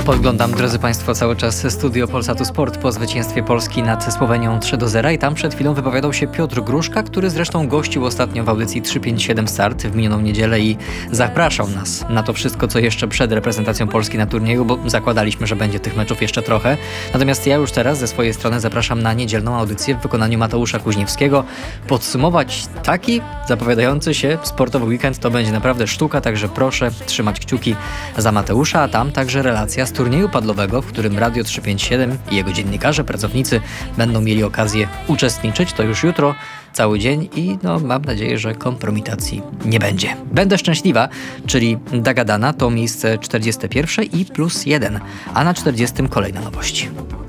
Podglądam, drodzy Państwo, cały czas studio Polsatu Sport po zwycięstwie Polski nad Słowenią 3-0 i tam przed chwilą wypowiadał się Piotr Gruszka, który zresztą gościł ostatnio w audycji 357 Start w minioną niedzielę i zapraszał nas na to wszystko, co jeszcze przed reprezentacją Polski na turnieju, bo zakładaliśmy, że będzie tych meczów jeszcze trochę. Natomiast ja już teraz ze swojej strony zapraszam na niedzielną audycję w wykonaniu Mateusza Kuźniewskiego. Podsumować taki zapowiadający się sportowy weekend to będzie naprawdę sztuka, także proszę trzymać kciuki za Mateusza, a tam także relacja z turnieju padlowego, w którym Radio 357 i jego dziennikarze, pracownicy będą mieli okazję uczestniczyć. To już jutro, cały dzień i mam nadzieję, że kompromitacji nie będzie. Będę szczęśliwa, czyli Dagadana to miejsce 41 i +1, a na 40 kolejne nowości.